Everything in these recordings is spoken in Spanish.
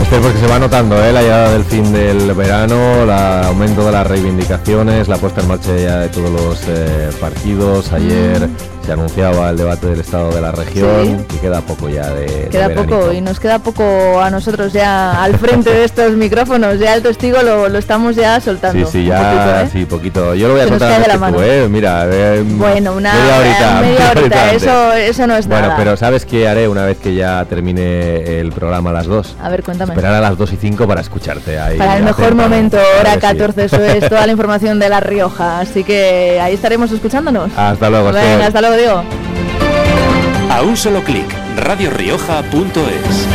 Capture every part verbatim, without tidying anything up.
Esther, porque se va notando ¿eh? la llegada del fin del verano, el aumento de las reivindicaciones, la puesta en marcha ya de todos los eh, partidos. Ayer mm. se anunciaba el debate del estado de la región, sí. y queda poco ya de Queda de poco, y nos queda poco a nosotros ya al frente de estos micrófonos. Ya el testigo lo, lo estamos ya soltando. Sí, sí, ya, poquito, ¿eh? sí, poquito. Yo lo voy a se soltar a tú, ¿eh? Mira, eh, bueno, una media horita, media horita, eso, eso no es bueno, nada. Bueno, pero ¿sabes qué haré una vez que ya termine el programa a las dos? A ver, cuéntame. Esperar a las dos y cinco para escucharte. Ahí, para el mejor atenta, momento, hora sí. catorce, eso es toda la información de La Rioja. Así que ahí estaremos escuchándonos. Hasta luego, Venga, Esther. hasta luego, Diego. A un solo clic, radio rioja punto es.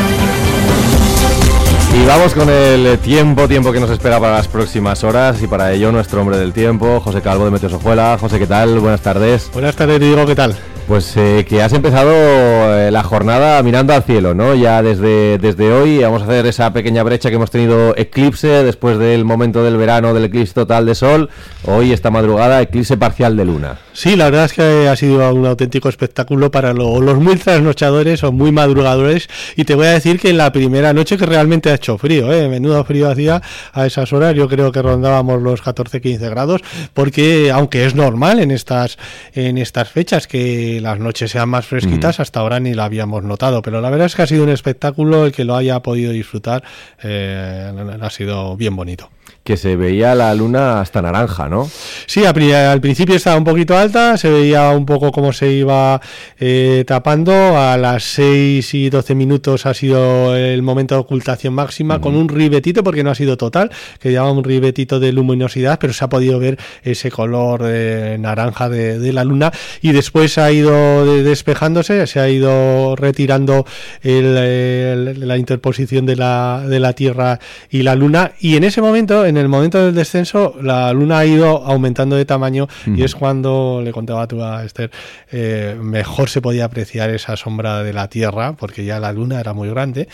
Y vamos con el tiempo, tiempo que nos espera para las próximas horas, y para ello nuestro hombre del tiempo, José Calvo de Meteosojuela. José, ¿qué tal? Buenas tardes. Buenas tardes, Diego, ¿qué tal? Pues eh, que has empezado eh, la jornada mirando al cielo, ¿no? Ya desde, desde hoy vamos a hacer esa pequeña brecha que hemos tenido eclipse después del momento del verano del eclipse total de sol. Hoy, esta madrugada, eclipse parcial de luna. Sí, la verdad es que ha sido un auténtico espectáculo para lo, los muy trasnochadores o muy madrugadores, y te voy a decir que en la primera noche que realmente ha hecho frío, ¿eh? Menudo frío hacía a esas horas. Yo creo que rondábamos los catorce a quince grados, porque aunque es normal en estas, en estas fechas que las noches sean más fresquitas, mm. hasta ahora ni la habíamos notado, pero la verdad es que ha sido un espectáculo. El que lo haya podido disfrutar eh, ha sido bien bonito. Que se veía la luna hasta naranja, ¿no? Sí, al principio estaba un poquito alta, se veía un poco cómo se iba eh, tapando. A las seis y doce minutos ha sido el momento de ocultación máxima, uh-huh. con un ribetito, porque no ha sido total, que llevaba un ribetito de luminosidad, pero se ha podido ver ese color eh, naranja de, de la luna, y después ha ido de, despejándose, se ha ido retirando el, el, la interposición de la, de la Tierra y la luna, y en ese momento, en el momento del descenso, la luna ha ido aumentando de tamaño, uh-huh. y es cuando, le contaba tú a Esther, eh, mejor se podía apreciar esa sombra de la Tierra, porque ya la luna era muy grande,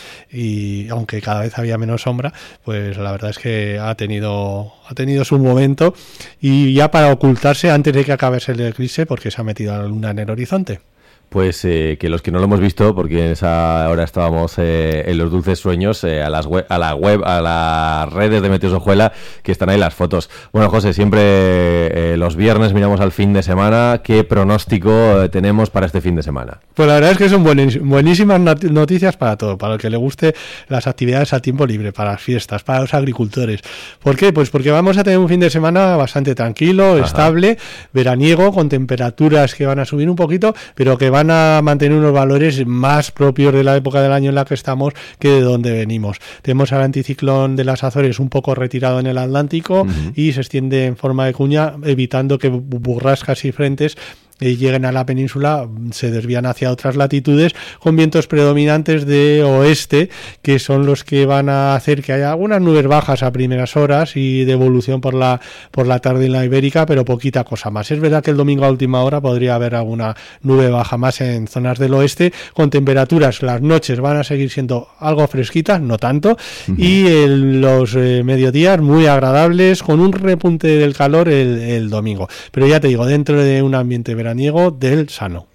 y aunque cada vez había menos sombra, pues la verdad es que ha tenido, ha tenido su momento, y ya para ocultarse antes de que acabase el eclipse, porque se ha metido a la luna en el horizonte. Pues eh, que los que no lo hemos visto, porque en esa hora estábamos eh, en los dulces sueños, eh, a las web, a la web, a las redes de Meteosojuela, que están ahí las fotos. Bueno, José, siempre eh, los viernes miramos al fin de semana. ¿Qué pronóstico eh, tenemos para este fin de semana? Pues la verdad es que son buenísimas noticias para todo, para el que le guste las actividades a tiempo libre, para las fiestas, para los agricultores. ¿Por qué? Pues porque vamos a tener un fin de semana bastante tranquilo, Ajá. estable, veraniego, con temperaturas que van a subir un poquito, pero que van van a mantener unos valores más propios de la época del año en la que estamos que de donde venimos. Tenemos al anticiclón de las Azores un poco retirado en el Atlántico, uh-huh. y se extiende en forma de cuña, evitando que burrascas y frentes y lleguen a la península, se desvían hacia otras latitudes con vientos predominantes de oeste, que son los que van a hacer que haya algunas nubes bajas a primeras horas y de evolución por la por la tarde en la Ibérica, pero poquita cosa más. Es verdad que el domingo a última hora podría haber alguna nube baja más en zonas del oeste, con temperaturas, las noches van a seguir siendo algo fresquitas, no tanto, uh-huh. y el, los eh, mediodías muy agradables, con un repunte del calor el, el domingo. Pero ya te digo, dentro de un ambiente veraniego del sano.